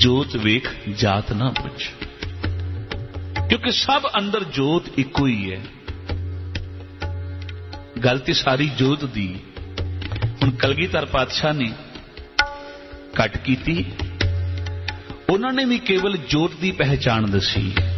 जोत वेख जात ना पुछ, क्योंकि सब अंदर जोत इको ही है। गलती सारी जोत दी। हुण कलगीधर पातशाह ने घट कीती, उन्होंने भी केवल जोत की पहचान दसी।